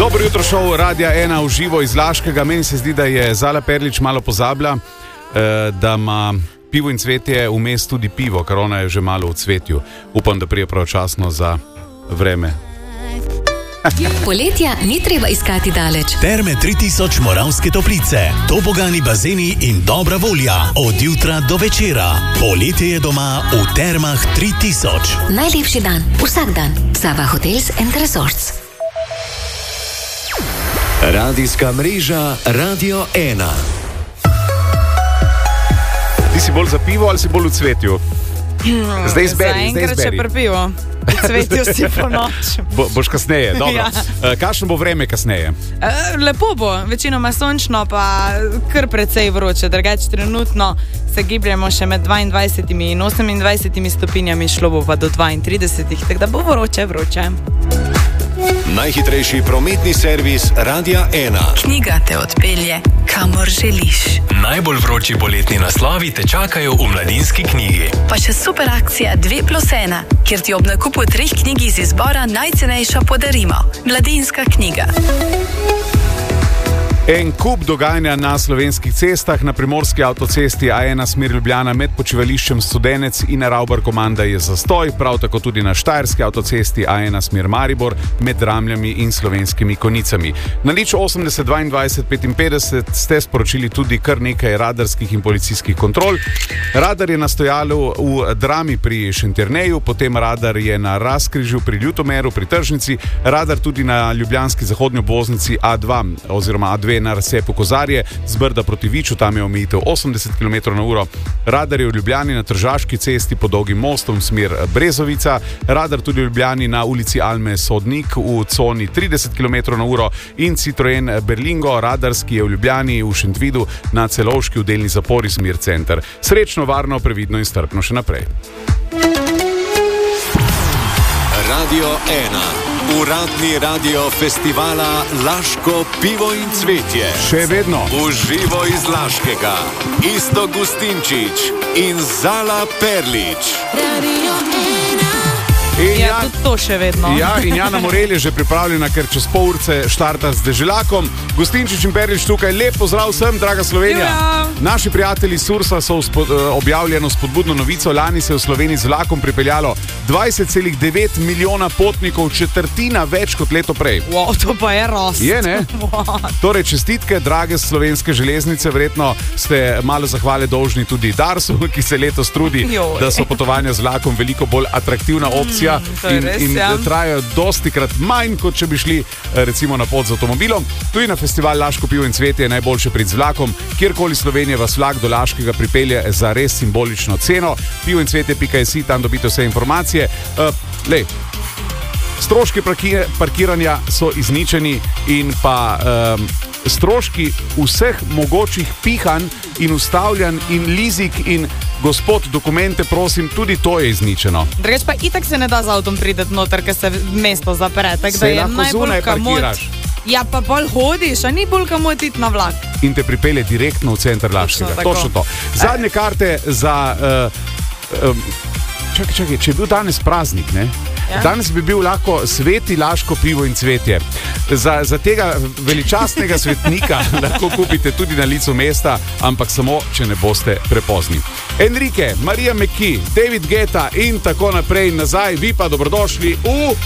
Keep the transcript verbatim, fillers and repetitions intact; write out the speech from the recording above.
Dobro jutro, šov Radia ena v živo iz Laškega. Meni se zdi, da je Zala Perlič malo pozabila, da ima pivo in cvetje vmes tudi pivo, ker ona je že malo v cvetju. Upam, da prije pravočasno za vreme. Poletja ni treba iskati daleč. Terme tri tisoč Moravske Toplice, tobogani bazeni in dobra volja od jutra do večera. Poletje je doma v Termah tri tisoč. Najlepši dan, vsak dan. Sava Hotels and Resorts. Radijska mreža Radio ena. Ti si bolj za pivo ali si bolj v cvetju? Hmm, zdaj izberi, zdaj enkrat še izberi. pri pivo. V cvetju si po noč. Bo, boš kasneje, dobro. Ja. Uh, kakšno bo vreme kasneje? Uh, lepo bo, večinoma sončno, pa kar precej vroče. Drugače trenutno se gibljamo še med dvaindvajset in osemindvajset stopinjami, šlo bo pa do dvaintrideset, tako da bo vroče, vroče. Najhitrejši prometni servis Radia ena. Knjiga te odpelje, kamor želiš. Najbolj vroči poletni naslovi te čakajo v Mladinski knjigi. Pa še super akcija dve plus ena, kjer ti ob nakupu treh knjig iz izbora najcenejša podarimo. Mladinska knjiga. En kup dogajanja na slovenskih cestah. Na primorski avtocesti A ena smer Ljubljana med počivališčem Studenec in Ravbar komanda je zastoj, prav tako tudi na štajerski avtocesti A ena smer Maribor med Ramljami in Slovenskimi Konicami. Na nič osemdeset dvaindvajset petinpetdeset ste sporočili tudi kar nekaj radarskih in policijskih kontrol. Radar je na stojalu v Drami pri Šentjerneju, potem radar je na Razkrižju pri Ljutomeru pri Tržnici, radar tudi na ljubljanski zahodnji obvoznici A dva oziroma A dve na razcepu Kozarje, z Brda proti Viču, tam je omejitev osemdeset kilometrov na uro. Radar je v Ljubljani na Tržaški cesti pod Dolgim mostom smer Brezovica, radar tudi v Ljubljani na ulici Alme Sodnik v coni trideset kilometrov na uro in Citroen Berlingo, radarski je v Ljubljani v Šentvidu na Celovški v delni zapori smer center. Srečno, varno, previdno in strpno še naprej. Radio ena. Uradni radio festivala Laško pivo in cvetje. Še vedno. V živo iz Laškega. Isto Gustinčič in Zala Perlič. Ja, Ja, tudi to še vedno. ja, in Jana Morel je že pripravljena, ker čez pol urce štarta z deželakom. Gustinčič in Perlič tukaj. Lep pozdrav vsem, draga Slovenija. Ja. Naši prijatelji Sursa so spod, objavljeno spodbudno novico. Lani se je v Sloveniji z vlakom pripeljalo dvajset celih devet milijona potnikov, četrtina več kot leto prej. Wow, to pa je rost. Je, ne? Torej, čestitke, drage Slovenske železnice. Verjetno ste malo zahvale dolžni tudi Darsu, ki se letos trudi, Joj. da so potovanja z vlakom veliko bolj atraktivna opcija. to je In, res, in ja. trajajo dosti krat manj, kot če bi šli recimo na pot z avtomobilom. Tudi na festival Laško pivo in cvetje je najboljše priti z vlakom. Kjerkoli Slovenije vas vlak do Laškega pripelje za res simbolično ceno. pivo in cvetje pika si, tam dobite vse informacije. Uh, lej, stroški parkiranja so izničeni in pa um, stroški vseh mogočih pihanj in ustavljanj in lizik in gospod, dokumente prosim, tudi to je izničeno. Drugač pa itak se ne da z avtom prideti noter, ker se mesto zapre. Tako da Saj je lahko najbolj zunaj kamot. parkiraš. Ja, pa bolj hodiš, a ni bolj kamot iti na vlak. In te pripelje direktno v center Laškega. tako. Točno to. Zadnje karte za... Uh, um, čakaj, čakaj, če je bil danes praznik, ne? Ja. Danes bi bil lahko sveti Laško pivo in cvetje. Za, za tega veličastnega svetnika lahko kupite tudi na licu mesta, ampak samo, če ne boste prepozni. Enrique, Marija McKee, David Guetta in tako naprej in nazaj, vi pa dobrodošli v...